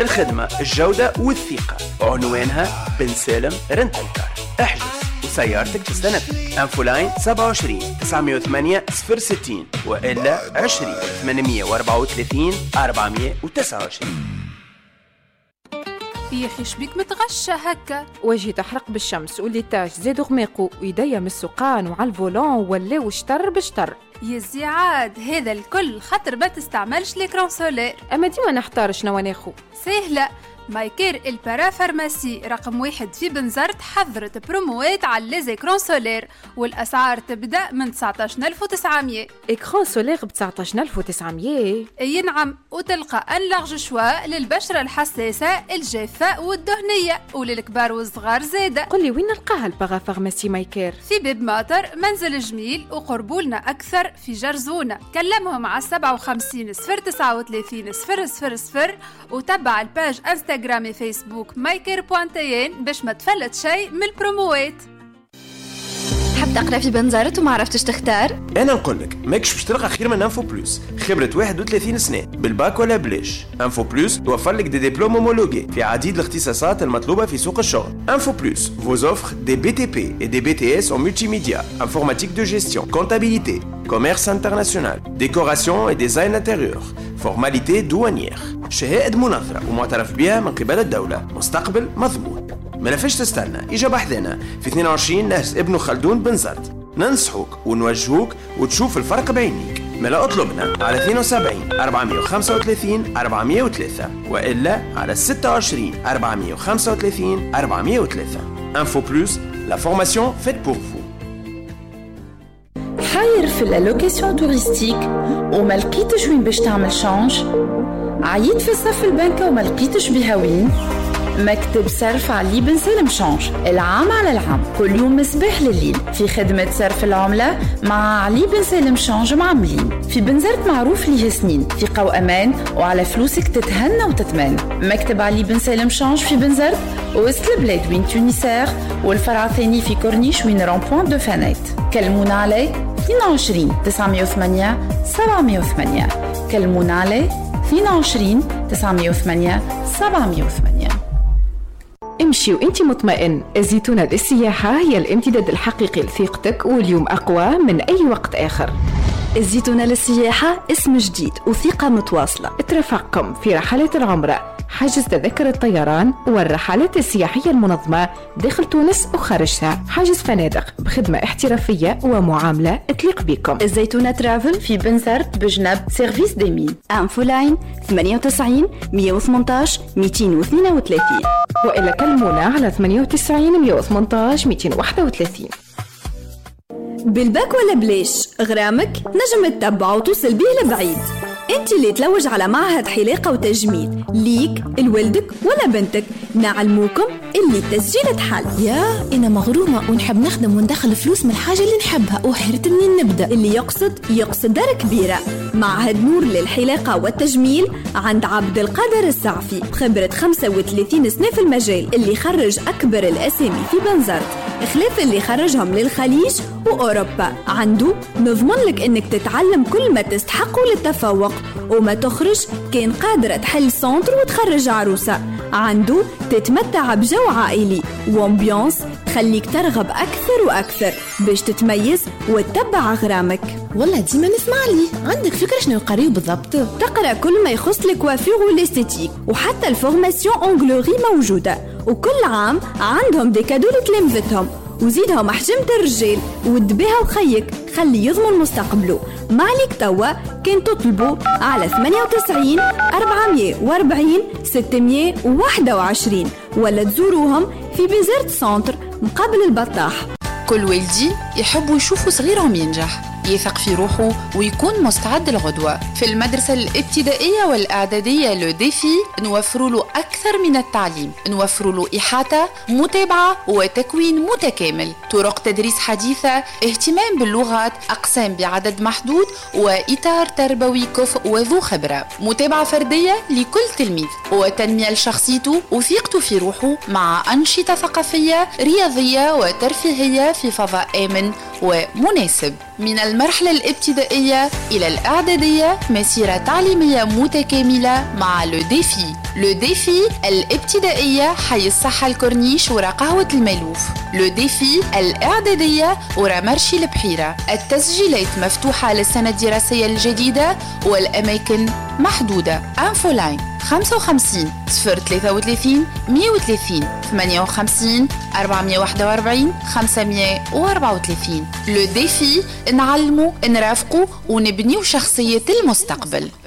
الخدمة، الجودة والثقة. عنوانها بن سالم رنتل كار. احجز وسيارتك تستنفذ. انفولاين 27 908 060 وإلا 20 834 429. يا اخي شبيك متغشى هكا؟ وجهي تحرق بالشمس والليتاج زادوا غماقوا ويديا من السقان وعلى الفولون ولاو شطر بشطر. يا زيعاد هذا الكل خاطر ما تستعملش ليكرون سولير. اما ديما نحتار شنو ناخو. سهله، مايكير البارا فارماسي رقم 1 في بنزرت حضرت بروموات على ليزيكرون سولير والاسعار تبدا من 19900. اكرون سولير ب 19900؟ اي نعم، وتلقى ان لارج شوا للبشره الحساسه الجافه والدهنيه وللكبار والصغار زاده. قل لي وين نلقاها البارا فارماسي مايكير؟ في باب ماطر منزل جميل وقربولنا اكثر في جرزونه. كلمهم على 57 039 000 وتبع الباج انستغرام فيسبوك مايكير.tn باش ما تفلت شيء من البروموات. حاب تقرا في بنزرت وما عرفتش تختار؟ انا نقولك ماكش باش تلقى خير من انفو بلوس. خبرة 31 سنة بالباك ولا بلاش. انفو بلوس توفر لك دي دبلوم هومولوجي في عديد الاختصاصات المطلوبة في سوق الشغل. انفو بلوس vous offre des BTP et des BTS en multimédia, informatique de gestion, comptabilité, commerce international, décoration et design intérieur, formalité douanière. شهادة مناظرة ومعترف بها من قبل الدولة. مستقبل مضمون. ما نفش تستنى، إجا بحثنا في 22 نهج ابن خلدون بنزرت. ننصحوك ونوجهوك وتشوف الفرق بعينيك. ملا اطلبنا على 72 435 403 وإلا على 26 435 403. Info Plus, la formation faite pour vous. حاير في اللوكاسيون توريستيك وما لقيتش وين باش تعمل شانج؟ عييت في صف البنكة وما لقيتش بها وين؟ مكتب صرف علي بن سالم شانج، العام على العام، كل يوم مصباح لليل في خدمة صرف العملة مع علي بن سالم شانج معملين. في بنزرت معروف ليه سنين، ثقة وأمان وعلى فلوسك تتهنى وتتمان. مكتب علي بن سالم شانج في بنزرت وسط البلاد وين تونسير، والفرع الثاني في كورنيش وين رامبوان دو فانيت. كلمونا عليه 22 908 708. كلمونا عليه 22 908 708. امشي وانتي مطمئن. الزيتونة للسياحة هي الامتداد الحقيقي لثقتك واليوم أقوى من أي وقت آخر. الزيتونة للسياحة اسم جديد وثقة متواصلة. اترفقكم في رحلات العمرة، حجز تذكرة الطيران والرحلات السياحية المنظمة داخل تونس وخارجها، حجز فنادق بخدمة احترافية ومعاملة تليق بكم. الزيتونة ترافل في بنزرت بجنب سيرفيس ديمين. انفولاين 98 118 232 وإلا كلمونا على 98 118 231. بالباك ولا بلاش غرامك نجم تتبع وتوصل بيه لبعيد. انت اللي تلوج على معهد حلاقة وتجميل ليك لولدك ولا بنتك، نعلموكم اللي التسجيل تحل. يا انا مغرومة ونحب نخدم وندخل فلوس من الحاجة اللي نحبها وحيرت منين نبدأ. اللي يقصد دار كبيرة. معهد نور للحلاقة والتجميل عند عبد القادر السعفي بخبرة 35 سنة في المجال، اللي خرج أكبر الأسامي في بنزرت خلاف اللي خرجهم للخليج وأوروبا. عنده نضمن لك إنك تتعلم كل ما تستحقه للتفوق وما تخرج كان قادرة تحل سنتر وتخرج عروسة. عنده تتمتع بجو عائلي وامبيونس تخليك ترغب أكثر وأكثر باش تتميز وتتبع غرامك. والله ديما نسمع لي. عندك فكرة شنو يقريو بالضبط؟ تقرأ كل ما يخص الكوافير والاستيتيك وحتى الفورماسيون أونغلوري موجودة، وكل عام عندهم دي كادو لتلامذتهم وزيدهم حجمة الرجال ودبيها وخيك خلي يضمن مستقبله. ما عليك توا كان تطلبوا على 98 440 621 ولا تزوروهم في بنزرت سنتر مقابل البطاح. كل والدي يحبوا يشوفوا صغيرهم ينجح، يثق في روحه ويكون مستعد للغدوة. في المدرسة الابتدائية والإعدادية لو ديفي نوفر له أكثر من التعليم، نوفر له إحاطة متابعة وتكوين متكامل، طرق تدريس حديثة، اهتمام باللغات، أقسام بعدد محدود وإطار تربوي كفء وذو خبرة، متابعة فردية لكل تلميذ وتنمية لشخصيته وثقته في روحه مع أنشطة ثقافية رياضية وترفيهية في فضاء آمن ومناسب. من المرحلة الابتدائية إلى الإعدادية مسيرة تعليمية متكاملة مع لو ديفي. لو ديفي الابتدائية حي الصحة الكورنيش ورا قهوة الملوف. لو ديفي الإعدادية ورا مرشي البحيرة. التسجيلات مفتوحة للسنة الدراسية الجديدة والأماكن محدودة. انفولاين 55 033 130 58 441 534. لو ديفي نعلمو نرافقو ونبنيو شخصية المستقبل.